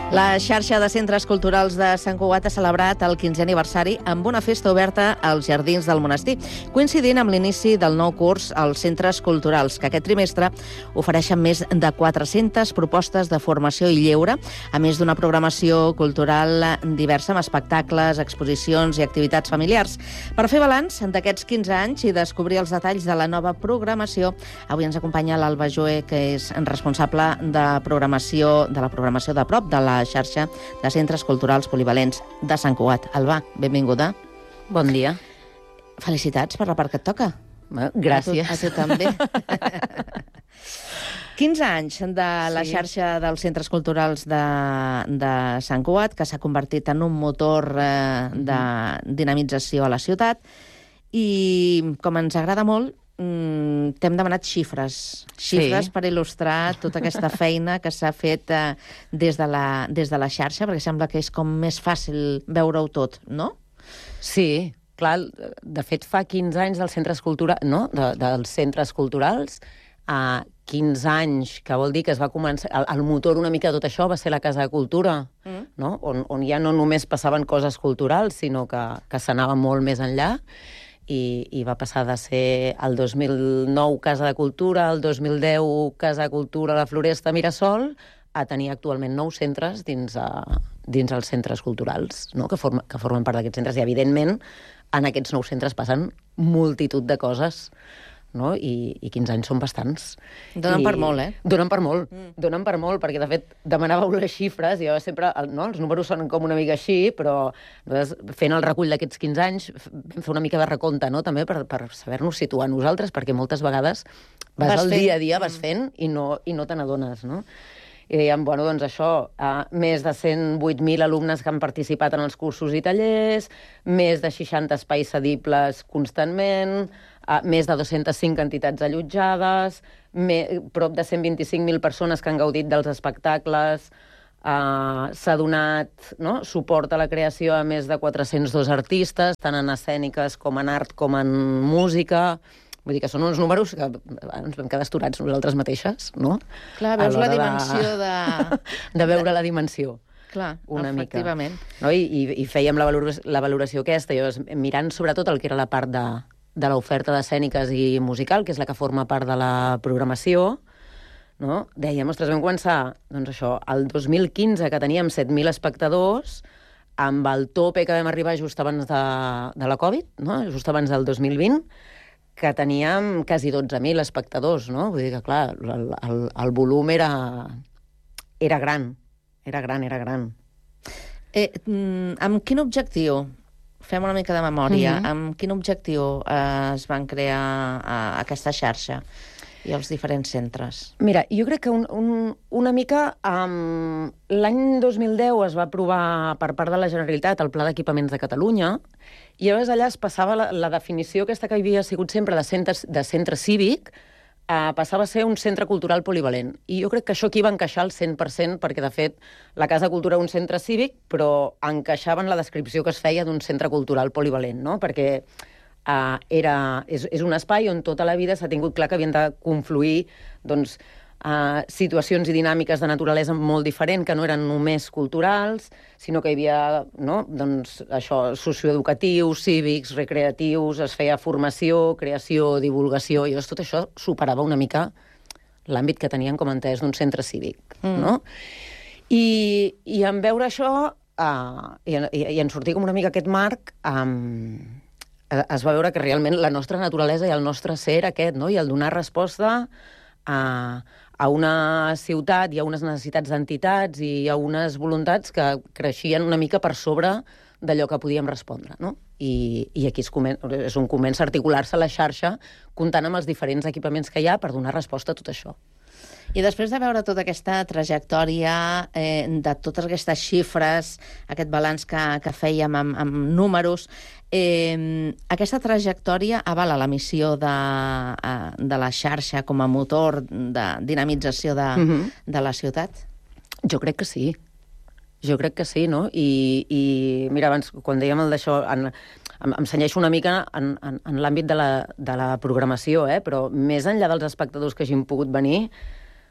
La xarxa de centres culturals de Sant Cugat ha celebrat el 15è aniversari amb una festa oberta als jardins del monestir, coincidint amb l'inici del nou curs als centres culturals, que aquest trimestre ofereixen més de 400 propostes de formació i lleure, a més d'una programació cultural diversa amb espectacles, exposicions i activitats familiars. Per fer balanç d'aquests 15 anys i descobrir els detalls de la nova programació, avui ens acompanya l'Alba Joé, que és responsable de la programació de prop de la xarxa de centres culturals polivalents de Sant Cugat. Alba, benvinguda. Bon dia. Felicitats per la part que et toca. Gràcies. A tu també. 15 anys de la xarxa dels centres culturals de Sant Cugat, que s'ha convertit en un motor de dinamització a la ciutat, i com ens agrada molt, t'hem demanat xifres per il·lustrar tota aquesta feina que s'ha fet des de la xarxa, perquè sembla que és com més fàcil veure-ho tot, no? Sí, clar, de fet fa 15 anys dels centres culturals, no? Dels centres culturals, 15 anys, que vol dir que es va començar... El motor una mica de tot això va ser la Casa de Cultura, no? On ja no només passaven coses culturals, sinó que s'anava molt més enllà, i va passar de ser el 2009 Casa de Cultura, el 2010 Casa de Cultura a la Floresta Mirasol, a tenir actualment 9 centres dins els centres culturals, no? que formen part d'aquests centres. I, evidentment, en aquests 9 centres passen multitud de coses, no? I 15 anys són bastants. Donen per molt, eh? Donen per molt, donen per molt, perquè, de fet, demanàveu les xifres, i jo sempre, no, els números són com una mica així, però nosaltres, fent el recull d'aquests 15 anys, vam fer una mica de recompte, no?, també, per saber-nos situar nosaltres, perquè moltes vegades vas al dia a dia, vas fent, i no te n'adones, no? I dèiem, bueno, doncs això, més de 108.000 alumnes que han participat en els cursos i tallers, més de 60 espais cedibles constantment, més de 205 entitats allotjades, prop de 125.000 persones que han gaudit dels espectacles, s'ha donat suport a la creació a més de 402 artistes, tant en escèniques com en art com en música. Vull dir que són uns números que ens vam quedar esturats nosaltres mateixes, no? Clar, veus la dimensió de... De veure la dimensió. Clar, una efectivament. Mica. No? I fèiem la valoració aquesta, mirant sobretot el que era la part de l'oferta d'escèniques i musical, que és la que forma part de la programació, no? Dèiem, ostres, vam començar, doncs això, el 2015, que teníem 7.000 espectadors, amb el tope que vam arribar just abans de la Covid, no? Just abans del 2020, que teníem quasi 12.000 espectadors, no? Vull dir que, clar, el volum era gran. Era gran. Amb quin objectiu? Fem una mica de memòria. Amb quin objectiu es van crear aquesta xarxa i els diferents centres? Mira, jo crec que una mica... L'any 2010 es va aprovar per part de la Generalitat el Pla d'Equipaments de Catalunya, i llavors allà es passava la definició aquesta que havia sigut sempre de centre cívic, passava a ser un centre cultural polivalent. I jo crec que això aquí va encaixar al 100%, perquè, de fet, la Casa de Cultura era un centre cívic, però encaixava en la descripció que es feia d'un centre cultural polivalent, no? Perquè és un espai on tota la vida s'ha tingut clar que havien de confluir doncs, situacions i dinàmiques de naturalesa molt diferent, que no eren només culturals, sinó que hi havia doncs, això, socioeducatius, cívics, recreatius, es feia formació, creació, divulgació, i tot això superava una mica l'àmbit que tenien com entès d'un centre cívic. No? I en veure això, i en sortir com una mica aquest marc, es va veure que realment la nostra naturalesa i el nostre ser era aquest, no? I el donar resposta a una ciutat i a unes necessitats d'entitats i a unes voluntats que creixien una mica per sobre d'allò que podíem respondre, no? I aquí és on comença a articular-se la xarxa, comptant amb els diferents equipaments que hi ha per donar resposta a tot això. I després de veure tota aquesta trajectòria, de totes aquestes xifres, aquest balanç que fèiem amb números, aquesta trajectòria avala la missió de la xarxa com a motor de dinamització de la ciutat? Jo crec que sí. No? I mira, abans, quan dèiem el d'això, em cenyeixo una mica en l'àmbit de la programació, però més enllà dels espectadors que hagin pogut venir,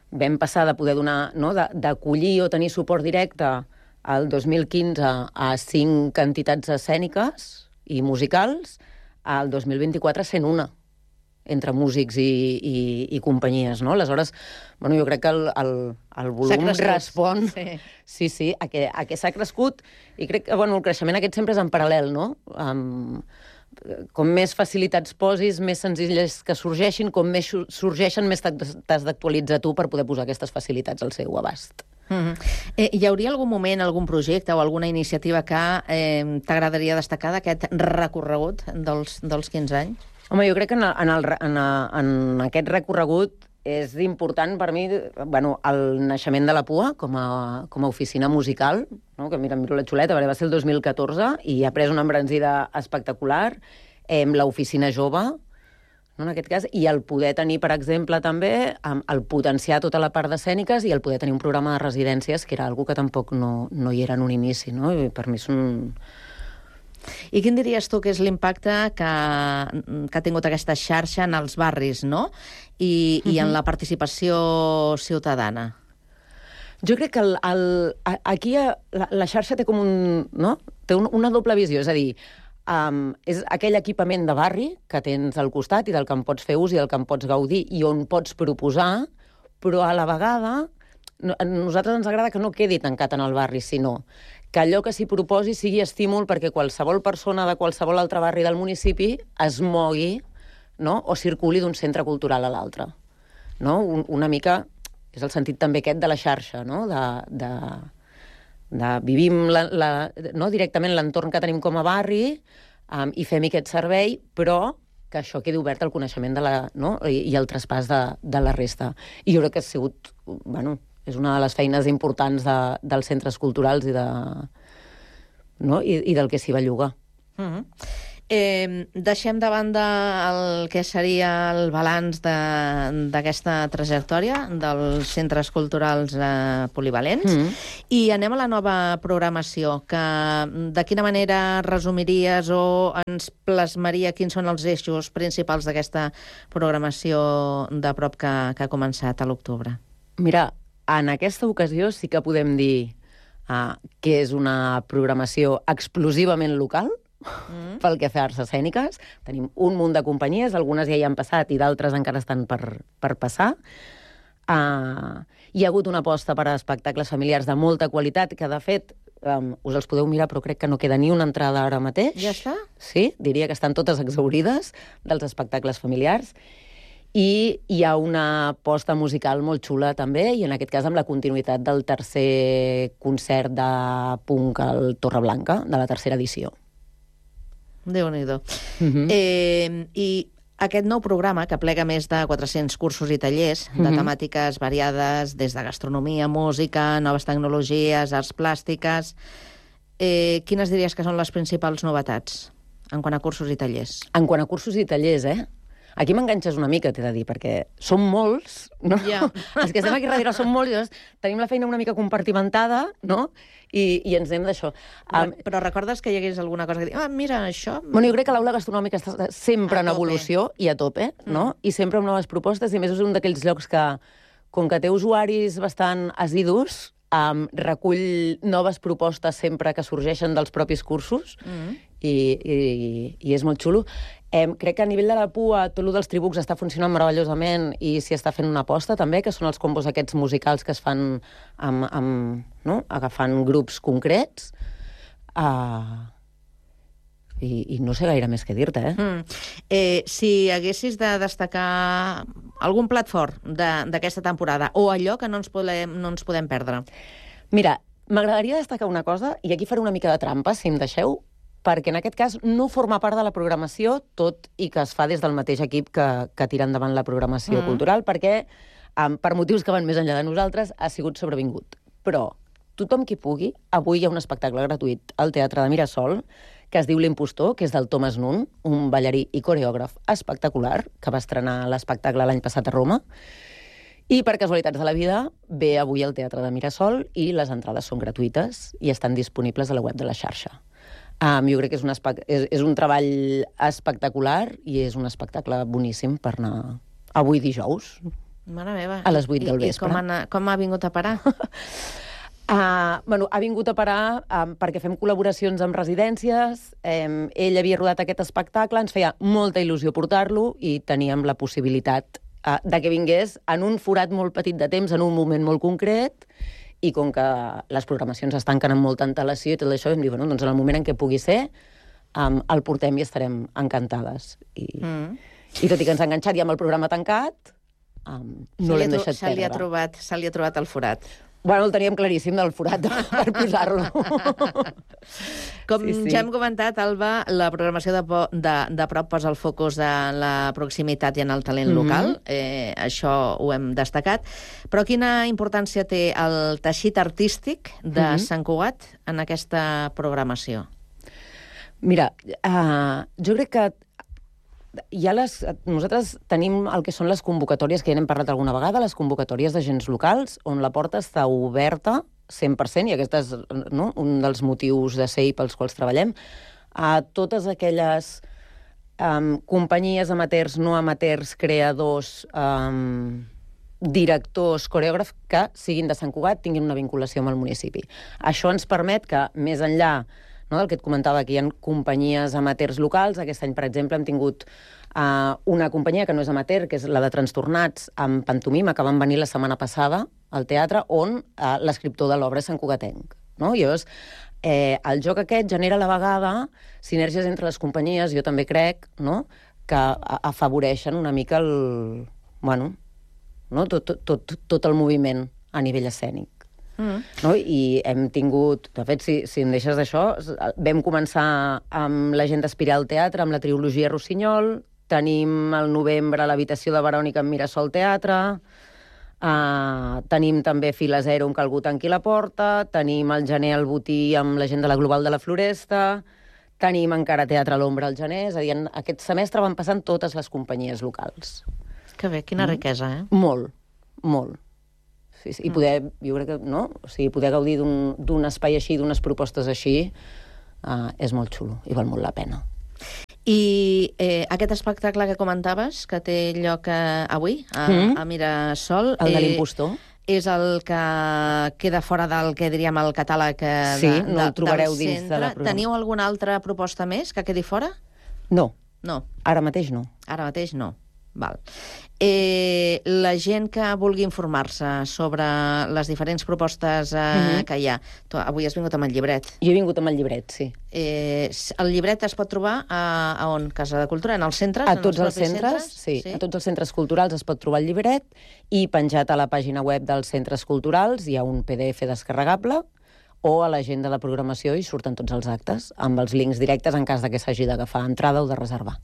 vam passar de poder donar, no, d'acollir o tenir suport directe al 2015 a 5 entitats escèniques i musicals, al 2024 sent una, entre músics i companyies, no? Aleshores, bueno, jo crec que el volum respon... Sí, a què s'ha crescut, i crec que el creixement aquest sempre és en paral·lel, no? Com més facilitats posis, més senzilles que sorgeixin, com més sorgeixen, més t'has d'actualitzar tu per poder posar aquestes facilitats al seu abast. Hi hauria algun moment, algun projecte o alguna iniciativa que t'agradaria destacar d'aquest recorregut dels 15 anys? Home, jo crec que en aquest recorregut és important per mi el naixement de la PUA com a oficina musical, no? Que miro la xuleta, perquè va ser el 2014 i ha pres una embranzida espectacular, l'oficina jove, no, en aquest cas, i el poder tenir, per exemple, també el potenciar tota la part d'escèniques i el poder tenir un programa de residències, que era algo que tampoc no hi era en un inici, no? I per mi és un... I quin diries tu que és l'impacte que ha tingut aquesta xarxa en els barris, no? I en la participació ciutadana? Jo crec que aquí la xarxa té com té una doble visió, és a dir, és aquell equipament de barri que tens al costat i del que en pots fer ús i del que en pots gaudir i on pots proposar, però a la vegada a nosaltres ens agrada que no quedi tancat en el barri, sinó que allò que s'hi proposi sigui estímul perquè qualsevol persona de qualsevol altre barri del municipi es mogui, no? O circuli d'un centre cultural a l'altre. No? Una mica és el sentit també aquest de la xarxa, no? Vivim directament l'entorn que tenim com a barri i fem aquest servei, però que això quedi obert al coneixement i al traspàs de la resta. I jo crec que ha sigut... és una de les feines importants dels centres culturals i del que s'hi va llogar. Deixem de banda el que seria el balanç d'aquesta trajectòria dels centres culturals polivalents i anem a la nova programació, que de quina manera resumiries o ens plasmaria quins són els eixos principals d'aquesta programació de prop que ha començat a l'octubre? Mira, en aquesta ocasió sí que podem dir que és una programació explosivament local, pel que fa a arts escèniques. Tenim un munt de companyies, algunes ja hi han passat i d'altres encara estan per passar. Hi ha hagut una aposta per a espectacles familiars de molta qualitat, que de fet us els podeu mirar, però crec que no queda ni una entrada ara mateix. Ja està? Sí, diria que estan totes exhaurides dels espectacles familiars. I hi ha una aposta musical molt xula també, i en aquest cas amb la continuïtat del tercer concert de punk al Torreblanca, de la tercera edició. Déu-n'hi-do. I aquest nou programa, que plega més de 400 cursos i tallers de temàtiques variades, des de gastronomia, música, noves tecnologies, arts plàstiques, quines diries que són les principals novetats en quant a cursos i tallers? En quant a cursos i tallers, Aquí m'enganxes una mica, t'he de dir, perquè som molts, no? Ja. Els que estem aquí darrere som molts, i llavors tenim la feina una mica compartimentada, no? I ens anem d'això. Però recordes que hi hagués alguna cosa que dir, mira, això... Bueno, jo crec que l'aula gastronòmica està sempre en evolució i a tope, no? I sempre amb noves propostes, i més és un d'aquells llocs que, com que té usuaris bastant assidus, recull noves propostes sempre que sorgeixen dels propis cursos, i és molt xulo. Crec que a nivell de la PUA tot el dels tribucs està funcionant meravellosament i s'hi està fent una aposta també, que són els combos aquests musicals que es fan agafant grups concrets. I no sé gaire més què dir-te, Si haguessis de destacar algun plat fort d'aquesta temporada o allò que no ens podem perdre. Mira, m'agradaria destacar una cosa, i aquí faré una mica de trampa, si em deixeu, perquè en aquest cas no forma part de la programació, tot i que es fa des del mateix equip que tira endavant la programació cultural, perquè, per motius que van més enllà de nosaltres, ha sigut sobrevingut. Però tothom qui pugui, avui hi ha un espectacle gratuït al Teatre de Mirasol, que es diu L'Impostor, que és del Thomas Nunn, un ballarí i coreògraf espectacular, que va estrenar l'espectacle l'any passat a Roma, i per casualitats de la vida ve avui al Teatre de Mirasol i les entrades són gratuïtes i estan disponibles a la web de la xarxa. Jo crec que és un treball espectacular i és un espectacle boníssim per anar avui dijous. Mare meva. A les 8 del vespre. I com ha vingut a parar? Ha vingut a parar perquè fem col·laboracions amb residències. Ell havia rodat aquest espectacle, ens feia molta il·lusió portar-lo i teníem la possibilitat de que vingués en un forat molt petit de temps, en un moment molt concret, i com que les programacions es tanquen amb molta antelació i tot això, vam dir, bueno, doncs en el moment en què pugui ser, el portem i estarem encantades. I tot i que ens ha enganxat ja amb el programa tancat, no l'hem deixat perdre. Se li ha trobat el forat. Bueno, el teníem claríssim del forat per posar-lo. Com ja hem comentat, Alba, la programació de prop posa el focus en la proximitat i en el talent local. Això ho hem destacat. Però quina importància té el teixit artístic de Sant Cugat en aquesta programació? Mira, jo crec que nosaltres tenim el que són les convocatòries, que ja n'hem parlat alguna vegada, les convocatòries d'agents locals, on la porta està oberta 100%, i aquest és un dels motius de ser i pels quals treballem, a totes aquelles companyies amateurs, no amateurs, creadors, directors, coreògrafs, que siguin de Sant Cugat, tinguin una vinculació amb el municipi. Això ens permet que, més enllà del que et comentava, que hi ha companyies amateurs locals. Aquest any, per exemple, hem tingut una companyia que no és amateur, que és la de Trastornats, amb pantomima, que van venir la setmana passada al teatre, on l'escriptor de l'obra és santcugatenc. I llavors, el joc aquest genera a la vegada sinergies entre les companyies, jo també crec, que afavoreixen una mica tot el moviment a nivell escènic. I hem tingut, de fet, si em deixes d'això, vam començar amb la gent d'Espiral Teatre, amb la trilogia Rossinyol, tenim al novembre l'habitació de Verònica amb Mirasol Teatre, tenim també Fila Zero amb que algú tanqui la porta, tenim el gener al Botí amb la gent de la Global de la Floresta, tenim encara Teatre a l'Ombra al gener, és a dir, aquest semestre van passant totes les companyies locals. Que bé, quina riquesa, eh? Molt, molt. I poder, jo crec que, poder gaudir d'un espai així, d'unes propostes així, és molt xulo i val molt la pena. I aquest espectacle que comentaves, que té lloc avui, a Mirasol... El de l'impostor. És el que queda fora del que diríem el catàleg no el trobareu dins de la programació. Teniu alguna altra proposta més que quedi fora? No. No. Ara mateix no. Ara mateix no. Val. La gent que vulgui informar-se sobre les diferents propostes que hi ha... Tu avui has vingut amb el llibret. Jo he vingut amb el llibret, sí. El llibret es pot trobar a on? Casa de Cultura? En els centres? A tots els centres, sí. A tots els centres culturals es pot trobar el llibret, i penjat a la pàgina web dels centres culturals hi ha un PDF descarregable, o a l'agenda de la programació hi surten tots els actes, amb els links directes en cas que s'hagi d'agafar entrada o de reservar.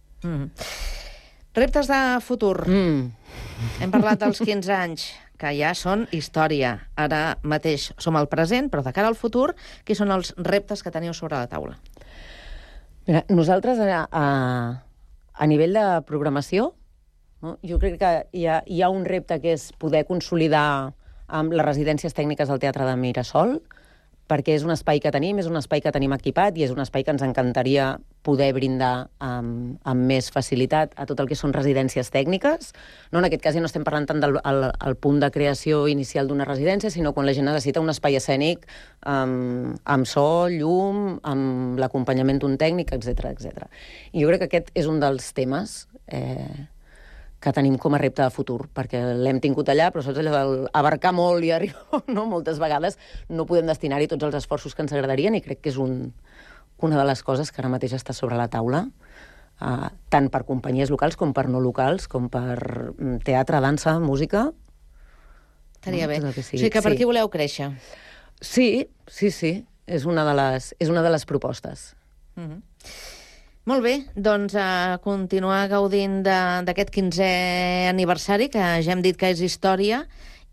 Reptes de futur. Hem parlat dels 15 anys, que ja són història. Ara mateix som al present, però de cara al futur, quins són els reptes que teniu sobre la taula? Mira, nosaltres, a nivell de programació, jo crec que hi ha un repte que és poder consolidar amb les residències tècniques del Teatre de Mirasol, perquè és un espai que tenim, és un espai que tenim equipat i és un espai que ens encantaria poder brindar amb més facilitat a tot el que són residències tècniques. En aquest cas ja no estem parlant tant del punt de creació inicial d'una residència, sinó quan la gent necessita un espai escènic amb so, llum, amb l'acompanyament d'un tècnic, etc. I jo crec que aquest és un dels temes que tenim com a repte de futur, perquè l'hem tingut allà, però saps allò d'abarcar molt i arribar, moltes vegades no podem destinar-hi tots els esforços que ens agradarien, i crec que és una de les coses que ara mateix està sobre la taula, tant per companyies locals com per no locals, com per teatre, dansa, música. Estaria bé. O sigui que per aquí voleu créixer. Sí. És una de les propostes. Molt bé, doncs continuar gaudint d'aquest 15è aniversari, que ja hem dit que és història,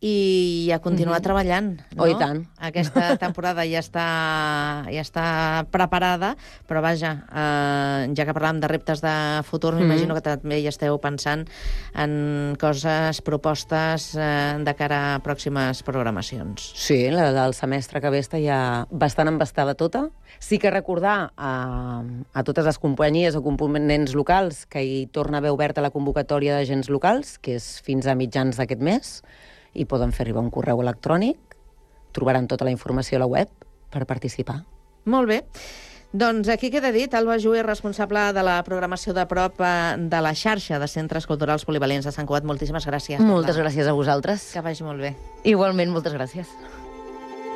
i a continuar treballant. No? Oh, i tant. Aquesta temporada ja està preparada, però vaja, ja que parlàvem de reptes de futur, m'imagino que també hi esteu pensant en coses, propostes de cara a pròximes programacions. Sí, la del semestre que ve està ja bastant embastada tota. Sí que recordar a totes les companyies o components locals que hi torna a haver oberta la convocatòria d'agents locals, que és fins a mitjans d'aquest mes, i poden fer arribar un correu electrònic. Trobaran tota la informació a la web per participar. Molt bé. Doncs aquí queda dit, Alba Jué, responsable de la programació de prop de la xarxa de centres culturals polivalents de Sant Cugat. Moltíssimes gràcies. Moltes gràcies a vosaltres. Que vagi molt bé. Igualment, moltes gràcies.